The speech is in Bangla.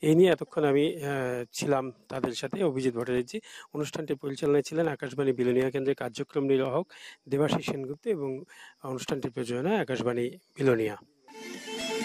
এই নিয়ে এতক্ষণ আমি ছিলাম তাদের সাথে। অভিজিৎ ভট্টাচার্য। অনুষ্ঠানটি পরিচালনায় ছিলেন আকাশবাণী বিলোনিয়া কেন্দ্রের কার্যক্রম নির্বাহক দেবাশিস সেনগুপ্ত এবং অনুষ্ঠানটির প্রযোজনায় আকাশবাণী বিলোনিয়া।